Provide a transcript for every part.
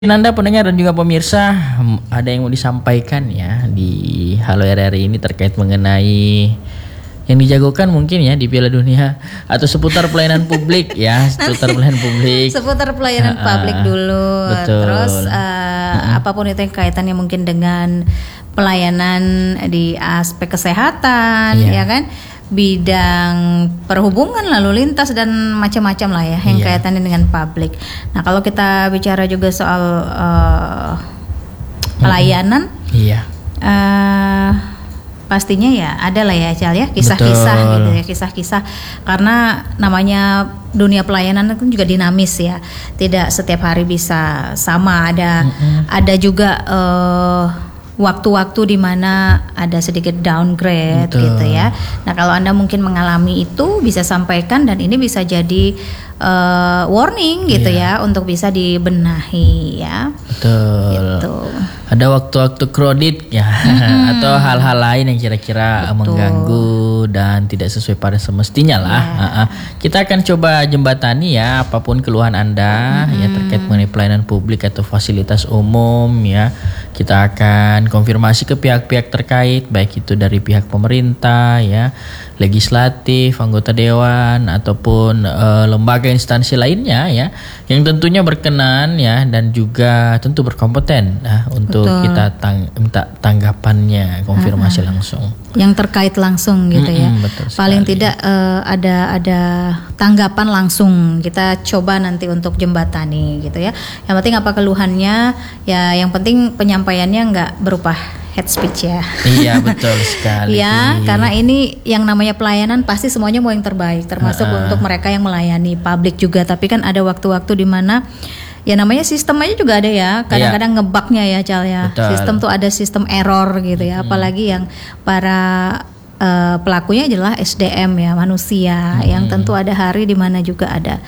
Anda pendengar dan juga pemirsa, ada yang mau disampaikan ya di Halo RRI ini terkait mengenai yang dijagokan mungkin ya di Piala Dunia atau seputar pelayanan publik ya, seputar pelayanan publik. Seputar pelayanan publik dulu. Betul. Terus apapun itu yang kaitannya mungkin dengan pelayanan di aspek kesehatan, ya kan? Bidang perhubungan, lalu lintas dan macam-macam lah ya yang kaitannya dengan publik. Nah, kalau kita bicara juga soal pelayanan, pastinya ya ada lah ya Cal ya kisah-kisah gitu ya, kisah-kisah karena namanya dunia pelayanan itu juga dinamis ya, tidak setiap hari bisa sama, ada juga waktu-waktu di mana ada sedikit downgrade gitu ya. Nah, kalau Anda mungkin mengalami itu bisa sampaikan dan ini bisa jadi warning gitu ya untuk bisa dibenahi ya. Betul. Gitu. Ada waktu-waktu kredit ya atau hal-hal lain yang kira-kira mengganggu dan tidak sesuai pada semestinya lah. Kita akan coba jembatani ya apapun keluhan Anda ya terkait mengenai pelayanan publik atau fasilitas umum ya. Kita akan konfirmasi ke pihak-pihak terkait, baik itu dari pihak pemerintah ya, legislatif, anggota dewan ataupun lembaga instansi lainnya ya, yang tentunya berkenan ya dan juga tentu berkompeten untuk kita minta tanggapannya, konfirmasi langsung. Yang terkait langsung gitu ya. Paling tidak ada tanggapan langsung. Kita coba nanti untuk jembatani gitu ya. Yang penting apa keluhannya ya, yang penting penyampaiannya nggak berupa head speech ya. Iya betul sekali. Ya, karena ini yang namanya pelayanan pasti semuanya mau yang terbaik, termasuk untuk mereka yang melayani publik juga. Tapi kan ada waktu-waktu di mana ya namanya sistem aja juga ada ya, kadang-kadang ngebugnya ya Cal ya. Betul. Sistem tuh ada sistem error gitu ya, apalagi yang para pelakunya adalah SDM ya, manusia yang tentu ada hari di mana juga ada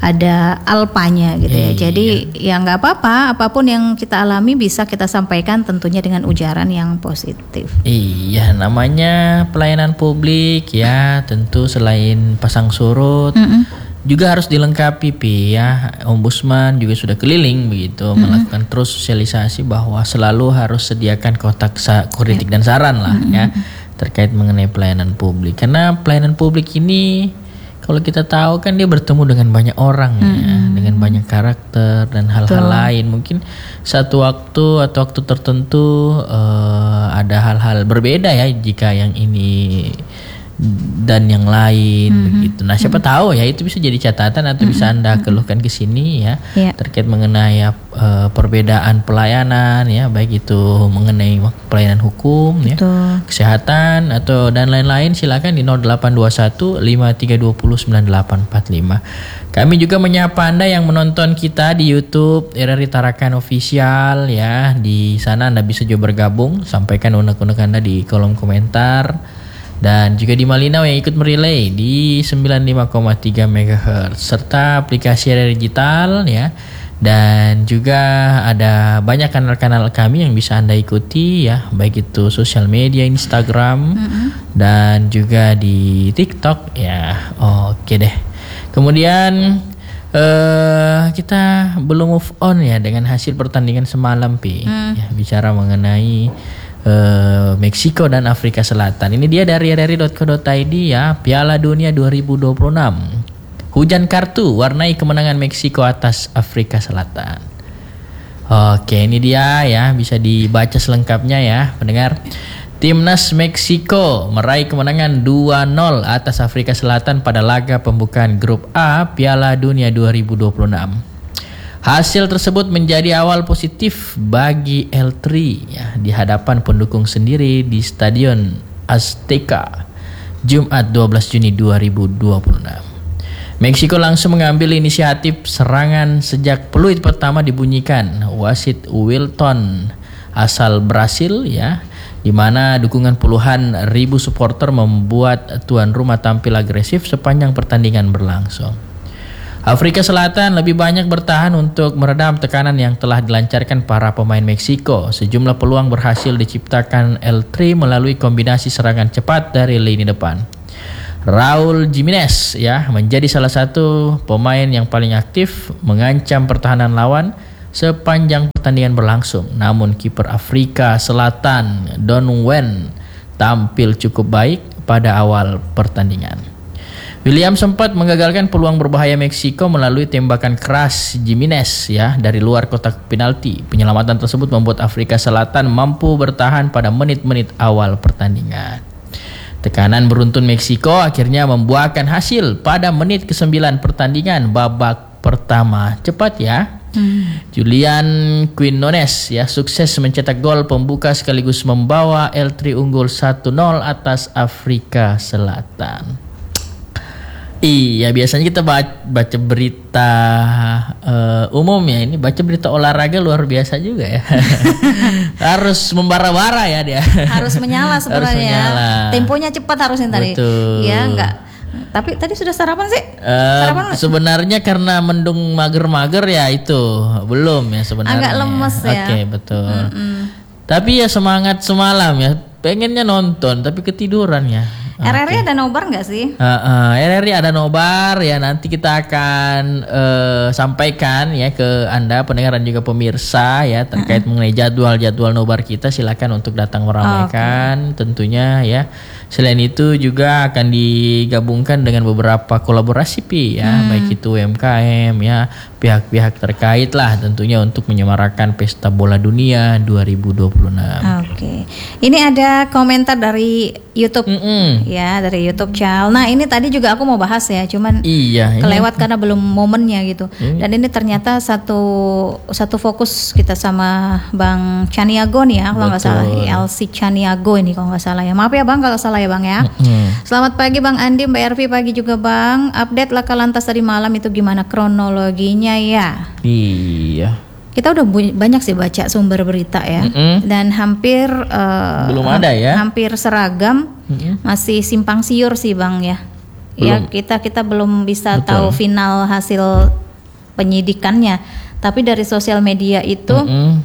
alpanya gitu ya. Jadi ya nggak apa-apa, apapun yang kita alami bisa kita sampaikan tentunya dengan ujaran yang positif. Iya, namanya pelayanan publik ya, tentu selain pasang surut juga harus dilengkapi ya. Ombudsman juga sudah keliling begitu melakukan terus sosialisasi bahwa selalu harus sediakan kotak kritik dan saran lah ya terkait mengenai pelayanan publik. Karena pelayanan publik ini kalau kita tahu kan dia bertemu dengan banyak orang ya, dengan banyak karakter dan hal-hal lain. Mungkin satu waktu atau waktu tertentu ada hal-hal berbeda ya jika yang ini dan yang lain begitu. Nah, siapa tahu ya itu bisa jadi catatan atau bisa Anda keluhkan ke sini ya terkait mengenai perbedaan pelayanan ya, baik itu mengenai pelayanan hukum ya, kesehatan atau dan lain-lain. Silakan di 0821 5320 9845. Kami juga menyapa Anda yang menonton kita di YouTube RRI Tarakan Official ya. Di sana Anda bisa juga bergabung, sampaikan unek-unek Anda di kolom komentar. Dan juga di Malinau yang ikut merelay di 95,3 MHz serta aplikasi RRI Digital ya. Dan juga ada banyak kanal-kanal kami yang bisa Anda ikuti ya, baik itu sosial media Instagram dan juga di TikTok ya. Oke deh. Kemudian kita belum move on ya dengan hasil pertandingan semalam ya, bicara mengenai Meksiko dan Afrika Selatan. Ini dia dari rri.co.id ya, Piala Dunia 2026. Hujan kartu warnai kemenangan Meksiko atas Afrika Selatan. Oke, ini dia ya, bisa dibaca selengkapnya ya, pendengar. Timnas Meksiko meraih kemenangan 2-0 atas Afrika Selatan pada laga pembukaan grup A Piala Dunia 2026. Hasil tersebut menjadi awal positif bagi El Tri ya, di hadapan pendukung sendiri di Stadion Azteca Jumat 12 Juni 2026. Meksiko langsung mengambil inisiatif serangan sejak peluit pertama dibunyikan wasit Wilton asal Brasil ya, di mana dukungan puluhan ribu supporter membuat tuan rumah tampil agresif sepanjang pertandingan berlangsung. Afrika Selatan lebih banyak bertahan untuk meredam tekanan yang telah dilancarkan para pemain Meksiko. Sejumlah peluang berhasil diciptakan El Tri melalui kombinasi serangan cepat dari lini depan. Raul Jimenez ya menjadi salah satu pemain yang paling aktif mengancam pertahanan lawan sepanjang pertandingan berlangsung. Namun kiper Afrika Selatan Don Nguyen tampil cukup baik pada awal pertandingan. William sempat menggagalkan peluang berbahaya Meksiko melalui tembakan keras Jimenez ya dari luar kotak penalti. Penyelamatan tersebut membuat Afrika Selatan mampu bertahan pada menit-menit awal pertandingan. Tekanan beruntun Meksiko akhirnya membuahkan hasil pada menit ke-9 pertandingan babak pertama. Cepat ya. Julian Quinones ya sukses mencetak gol pembuka sekaligus membawa El Tri unggul 1-0 atas Afrika Selatan. Iya, biasanya kita baca berita umum ya, ini baca berita olahraga luar biasa juga ya. Harus membara-bara ya dia. Harus menyala sebenarnya. Temponya cepat harusnya tadi. Betul. Ya enggak. Tapi tadi sudah sarapan sih? Sarapan sebenarnya karena mendung mager-mager ya itu belum ya sebenarnya. Agak lemes ya. Oke, betul. Tapi ya semangat semalam ya, pengennya nonton tapi ketiduran ya. RRI ada nobar nggak sih? RRI ada nobar ya, nanti kita akan sampaikan ya ke Anda pendengar dan juga pemirsa ya terkait mengenai jadwal nobar kita. Silakan untuk datang meramaikan tentunya ya. Selain itu juga akan digabungkan dengan beberapa kolaborasi baik itu UMKM ya, pihak-pihak terkait lah tentunya untuk menyemarakan Pesta Bola Dunia 2026. Oke. Ini ada komentar dari YouTube ya, dari YouTube Cal. Nah, ini tadi juga aku mau bahas ya, cuman kelewat karena belum momennya gitu. Dan ini ternyata satu fokus kita sama Bang Chaniago nih ya, kalau nggak salah, LC Chaniago ini kalau nggak salah ya. Maaf ya Bang kalau salah ya Bang ya. Selamat pagi Bang Andi, Mbak Ervi, pagi juga Bang. Update laka lantas tadi malam itu gimana kronologinya ya? Iya. Kita udah banyak sih baca sumber berita ya, dan hampir belum ada ya, hampir seragam, masih simpang siur sih Bang ya. Belum. Ya kita belum bisa tahu final hasil penyidikannya, tapi dari sosial media itu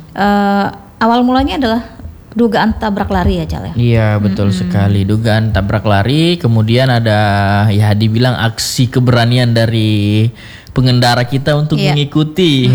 awal mulanya adalah dugaan tabrak lari ya Cal ya. Iya betul sekali, dugaan tabrak lari, kemudian ada ya dibilang aksi keberanian dari pengendara kita untuk mengikuti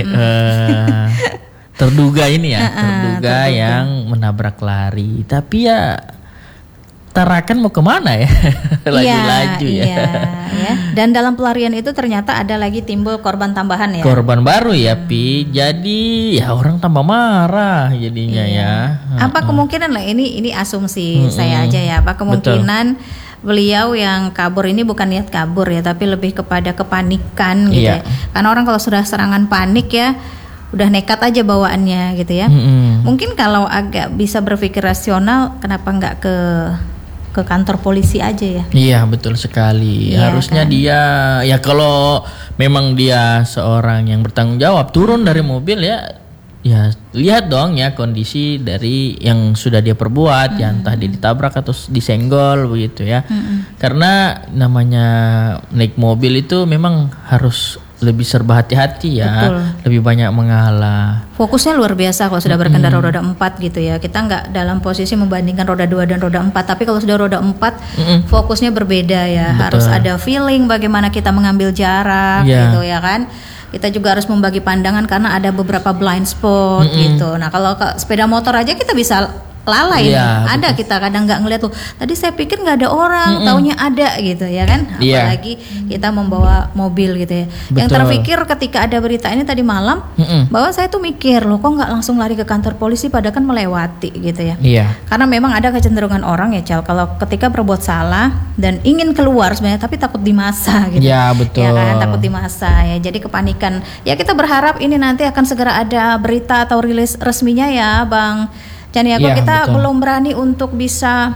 terduga ini ya, terduga yang menabrak lari. Tapi ya Tarakan mau kemana ya? Laju-laju ya. Dan dalam pelarian itu ternyata ada lagi timbul korban tambahan ya. Korban baru ya, Pi. Jadi ya orang tambah marah jadinya ya. Apa kemungkinan lah ini asumsi saya aja ya. Apa kemungkinan beliau yang kabur ini bukan niat kabur ya, tapi lebih kepada kepanikan gitu ya. Karena orang kalau sudah serangan panik ya udah nekat aja bawaannya gitu ya. Mungkin kalau agak bisa berpikir rasional, kenapa nggak ke kantor polisi aja ya? Iya betul sekali. Harusnya kan? Dia ya kalau memang dia seorang yang bertanggung jawab turun dari mobil ya lihat dong ya kondisi dari yang sudah dia perbuat ya, entah dia ditabrak atau disenggol begitu ya. Karena namanya naik mobil itu memang harus lebih serba hati-hati ya. Betul. Lebih banyak mengalah. Fokusnya luar biasa kalau sudah berkendara roda 4 gitu ya. Kita nggak dalam posisi membandingkan roda 2 dan roda 4, tapi kalau sudah roda 4 fokusnya berbeda ya. Betul. Harus ada feeling bagaimana kita mengambil jarak gitu ya kan. Kita juga harus membagi pandangan karena ada beberapa blind spot gitu. Nah kalau sepeda motor aja kita bisa lalai nih. Ada kita kadang nggak ngeliat tuh. Tadi saya pikir nggak ada orang, taunya ada gitu ya kan. Apalagi kita membawa mobil gitu ya. Betul. Yang terpikir ketika ada berita ini tadi malam, bahwa saya tuh mikir loh kok nggak langsung lari ke kantor polisi padahal kan melewati gitu ya. Karena memang ada kecenderungan orang ya Cal, kalau ketika berbuat salah dan ingin keluar sebenarnya tapi takut dimasa gitu. Iya betul. Ya kan, takut dimasa ya. Jadi kepanikan. Ya kita berharap ini nanti akan segera ada berita atau rilis resminya ya Bang Chaniago. Kita belum berani untuk bisa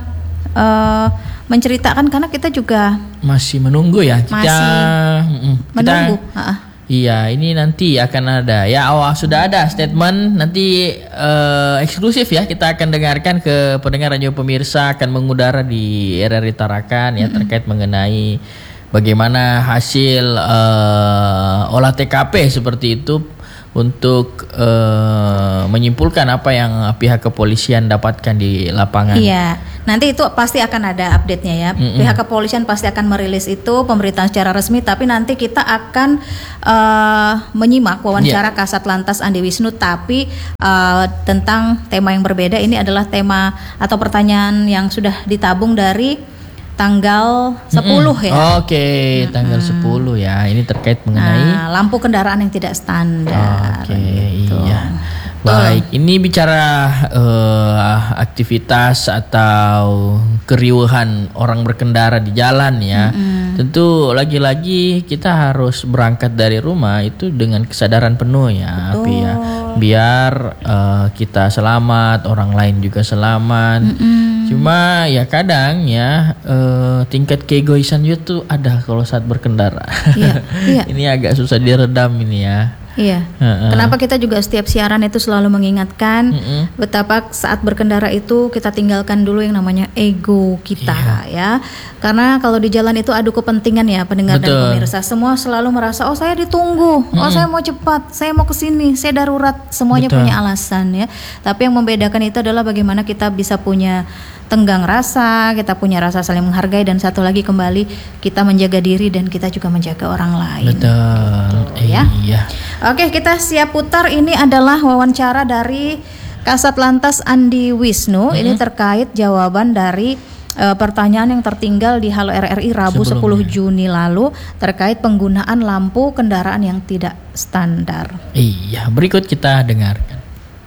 menceritakan karena kita juga masih menunggu ya. Menunggu. Iya, ini nanti akan ada ya. Sudah ada statement nanti eksklusif ya. Kita akan dengarkan ke pendengar radio pemirsa, akan mengudara di RRI Tarakan ya terkait mengenai bagaimana hasil olah TKP seperti itu untuk menyimpulkan apa yang pihak kepolisian dapatkan di lapangan. Iya. Nanti itu pasti akan ada update-nya ya. Pihak kepolisian pasti akan merilis itu pemberitaan secara resmi, tapi nanti kita akan menyimak wawancara Kasat Lantas Andi Wisnu, tapi tentang tema yang berbeda. Ini adalah tema atau pertanyaan yang sudah ditabung dari tanggal 10 ya. Oke, tanggal 10 ya. Ini terkait mengenai lampu kendaraan yang tidak standar. Oke, iya. Baik, ini bicara aktivitas atau keriuhan orang berkendara di jalan ya. Tentu lagi-lagi kita harus berangkat dari rumah itu dengan kesadaran penuh ya, Api ya. Biar kita selamat, orang lain juga selamat. Cuma ya kadang ya tingkat keegoisan itu ada kalau saat berkendara. Iya. Ini agak susah diredam ini ya. Iya. Kenapa kita juga setiap siaran itu selalu mengingatkan betapa saat berkendara itu kita tinggalkan dulu yang namanya ego kita ya. Karena kalau di jalan itu adu kepentingan ya pendengar dan pemirsa. Semua selalu merasa oh saya ditunggu, oh saya mau cepat, saya mau ke sini, saya darurat. Semuanya punya alasan ya. Tapi yang membedakan itu adalah bagaimana kita bisa punya tenggang rasa, kita punya rasa saling menghargai, dan satu lagi kembali kita menjaga diri dan kita juga menjaga orang lain. Betul. Ya. Iya. Oke, kita siap putar. Ini adalah wawancara dari Kasat Lantas Andi Wisnu. Ini terkait jawaban dari pertanyaan yang tertinggal di Halo RRI Rabu 10 Juni lalu terkait penggunaan lampu kendaraan yang tidak standar. Iya, berikut kita dengarkan.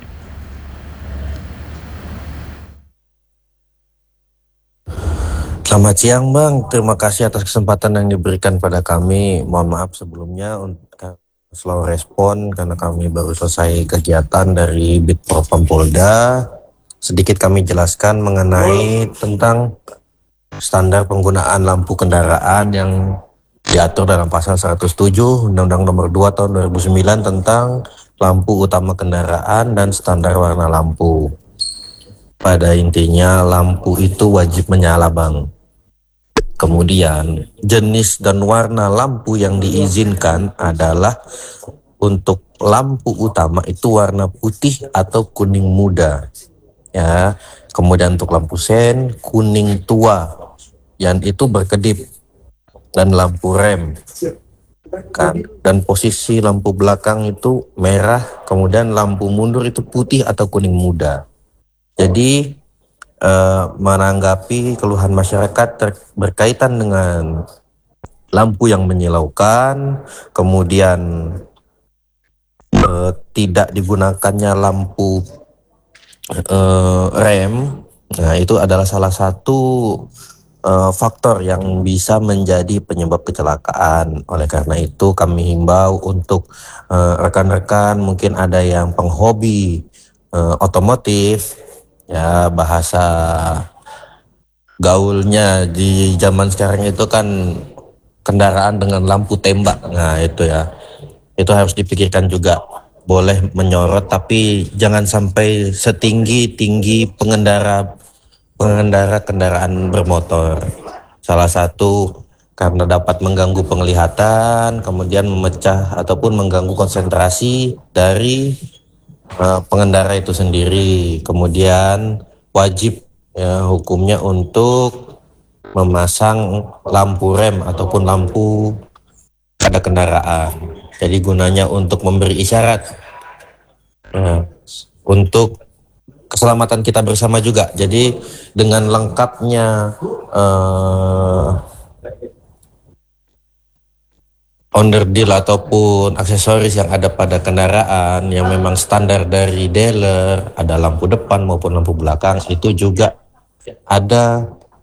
Selamat siang Bang, terima kasih atas kesempatan yang diberikan pada kami. Mohon maaf sebelumnya untuk slow respon karena kami baru selesai kegiatan dari Bid Propam Polda. Sedikit kami jelaskan mengenai tentang standar penggunaan lampu kendaraan yang diatur dalam pasal 107 Undang-Undang Nomor 2 Tahun 2009 tentang lampu utama kendaraan dan standar warna lampu. Pada intinya lampu itu wajib menyala Bang. Kemudian jenis dan warna lampu yang diizinkan adalah untuk lampu utama itu warna putih atau kuning muda ya. Kemudian untuk lampu sen kuning tua yang itu berkedip, dan lampu rem kan, dan posisi lampu belakang itu merah, kemudian lampu mundur itu putih atau kuning muda. Jadi menanggapi keluhan masyarakat berkaitan dengan lampu yang menyilaukan, kemudian tidak digunakannya lampu rem, nah itu adalah salah satu faktor yang bisa menjadi penyebab kecelakaan. Oleh karena itu kami himbau untuk rekan-rekan mungkin ada yang penghobi otomotif ya, bahasa gaulnya di zaman sekarang itu kan kendaraan dengan lampu tembak. Nah itu ya, itu harus dipikirkan juga. Boleh menyorot tapi jangan sampai setinggi pengendara kendaraan bermotor. Salah satu karena dapat mengganggu penglihatan, kemudian memecah ataupun mengganggu konsentrasi dari pengendara itu sendiri. Kemudian wajib ya hukumnya untuk memasang lampu rem ataupun lampu pada kendaraan. Jadi gunanya untuk memberi isyarat untuk keselamatan kita bersama juga. Jadi dengan lengkapnya onderdil ataupun aksesoris yang ada pada kendaraan yang memang standar dari dealer, ada lampu depan maupun lampu belakang, itu juga ada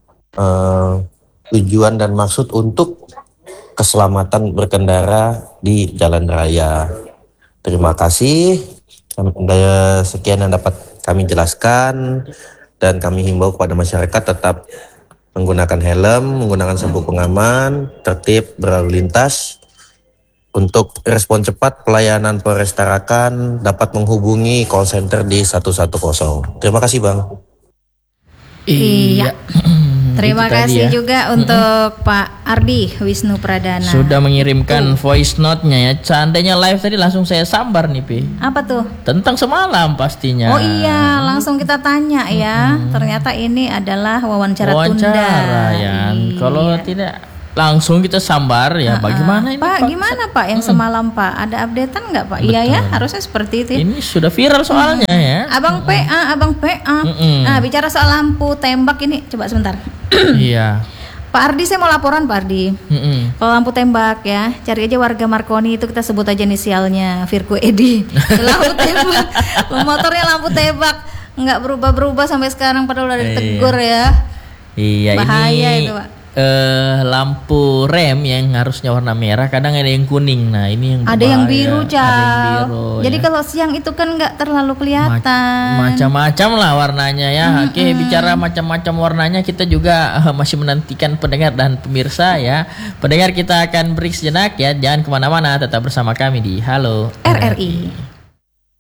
tujuan dan maksud untuk keselamatan berkendara di jalan raya. Terima kasih. Sekian yang dapat kami jelaskan, dan kami himbau kepada masyarakat tetap menggunakan helm, menggunakan sabuk pengaman, tertib berlalu lintas. Untuk respon cepat, pelayanan Polres Tarakan dapat menghubungi call center di 110. Terima kasih Bang. Iya. Terima itu tadi kasih ya. juga untuk Pak Ardi Wisnu Pradana. Sudah mengirimkan voice note-nya ya. Seandainya live tadi langsung saya sambar nih Pi. Apa tuh? Tentang semalam pastinya. Oh iya, langsung kita tanya ya. Ternyata ini adalah wawancara tunda. Ya. Kalau tidak langsung kita sambar ya. Bagaimana ini Pak? Gimana Pak yang semalam Pak? Ada updatean nggak Pak? Iya ya, harusnya seperti itu. Ini sudah viral soalnya ya. Abang PA. Nah, bicara soal lampu tembak ini, coba sebentar. Iya. Pak Ardi, saya mau laporan Pak Ardi. Kalau lampu tembak ya, cari aja warga Marconi, itu kita sebut aja inisialnya Virgo Edi. Lampu tembak, motornya lampu tembak, nggak berubah sampai sekarang, padahal udah ditegur ya. Iya, bahaya ini itu Pak. Lampu rem yang harusnya warna merah, kadang ada yang kuning. Nah ini yang ada yang biru, Ada yang biru. Jadi ya. kalau siang itu kan nggak terlalu kelihatan. Macam-macam lah warnanya ya. Oke, bicara macam-macam warnanya, kita juga masih menantikan pendengar dan pemirsa ya. Pendengar, kita akan break sejenak ya. Jangan kemana-mana, tetap bersama kami di Halo RRI.